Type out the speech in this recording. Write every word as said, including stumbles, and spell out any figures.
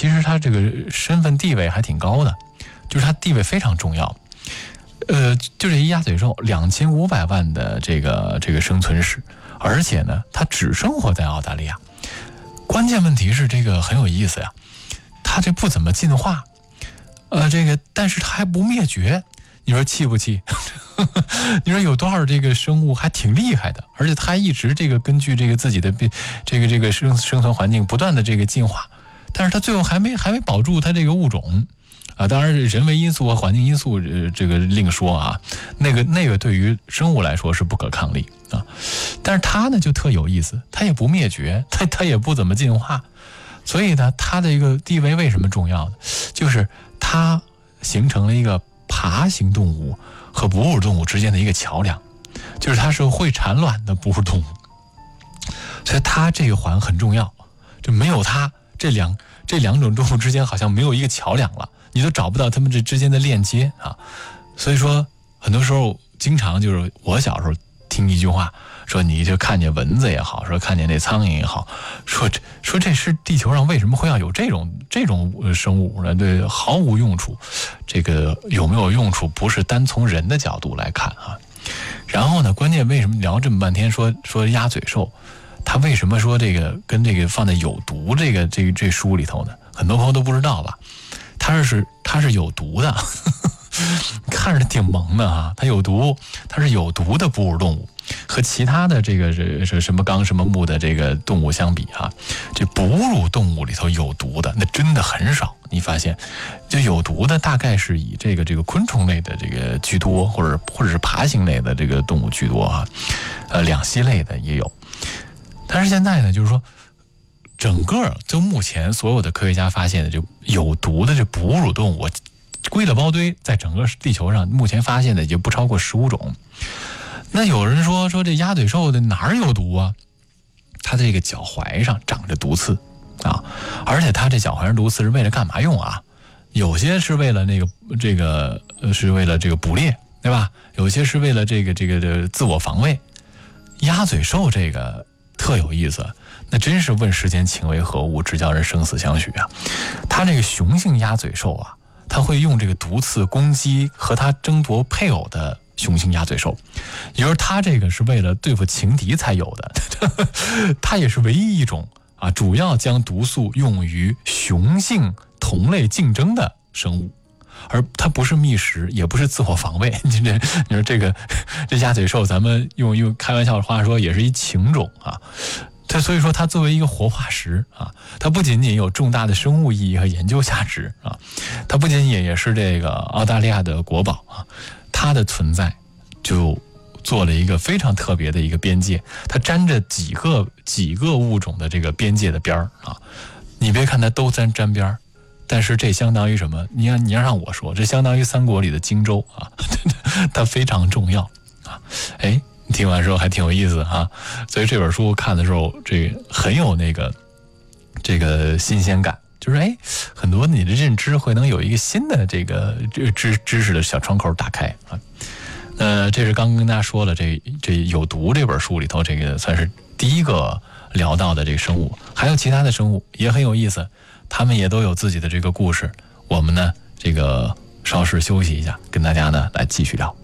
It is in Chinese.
其实它这个身份地位还挺高的，就是它地位非常重要。呃，就这一鸭嘴兽，两千五百万的这个这个生存史，而且呢，它只生活在澳大利亚。关键问题是这个很有意思呀，它这不怎么进化，呃，这个但是它还不灭绝，你说气不气？你说有多少这个生物还挺厉害的，而且它还一直这个根据这个自己的这个这个生生存环境不断的这个进化，但是它最后还没还没保住它这个物种。啊，当然人为因素和环境因素，呃，这个另说啊，那个那个对于生物来说是不可抗力啊，但是它呢就特有意思，它也不灭绝，它它也不怎么进化，所以呢，它的一个地位为什么重要呢？就是它形成了一个爬行动物和哺乳动物之间的一个桥梁，就是它是会产卵的哺乳动物，所以它这一环很重要，就没有它，这两这两种动物之间好像没有一个桥梁了。你都找不到他们这之间的链接啊，所以说很多时候经常就是我小时候听一句话，说你就看见蚊子也好，说看见那苍蝇也好，说说这是地球上为什么会要有这种这种生物呢？对，毫无用处。这个有没有用处，不是单从人的角度来看啊。然后呢，关键为什么聊这么半天说说鸭嘴兽，它为什么说这个跟这个放在有毒这个这个这书里头呢？很多朋友都不知道吧？它是它是有毒的，呵呵，看着挺萌的啊。它有毒，它是有毒的哺乳动物，和其他的这个这什么纲什么目的这个动物相比啊，这哺乳动物里头有毒的那真的很少。你发现，就有毒的大概是以这个这个昆虫类的这个居多，或者或者是爬行类的这个动物居多啊，呃，两栖类的也有。但是现在呢，就是说。整个就目前所有的科学家发现的就有毒的这哺乳动物归了包堆，在整个地球上目前发现的也就不超过十五种。那有人说说这鸭嘴兽的哪儿有毒啊？它的这个脚踝上长着毒刺啊，而且它这脚踝上毒刺是为了干嘛用啊？有些是为了那个这个是为了这个捕猎，对吧？有些是为了这个这个的自我防卫。鸭嘴兽这个特有意思。那真是问世间情为何物，直叫人生死相许啊！它这个雄性鸭嘴兽啊，它会用这个毒刺攻击和它争夺配偶的雄性鸭嘴兽，也就是它这个是为了对付情敌才有的，它也是唯一一种啊，主要将毒素用于雄性同类竞争的生物。而它不是觅食，也不是自我防卫。你这，你说这个这鸭嘴兽，咱们用用开玩笑的话说，也是一禽种啊。它所以说，它作为一个活化石啊，它不仅仅有重大的生物意义和研究价值啊，它不仅仅也是这个澳大利亚的国宝啊，它的存在就做了一个非常特别的一个边界，它沾着几个几个物种的这个边界的边儿啊。你别看它都沾沾边儿，但是这相当于什么？你要你要让我说，这相当于三国里的荆州啊，它非常重要啊。哎。听完之后还挺有意思啊，所以这本书看的时候，这个很有那个这个新鲜感，就是哎，很多你的认知会能有一个新的这个知知识的小窗口打开啊。呃，这是刚刚跟大家说了，这这有毒这本书里头，这个算是第一个聊到的这个生物，还有其他的生物也很有意思，他们也都有自己的这个故事。我们呢，这个稍事休息一下，跟大家呢来继续聊。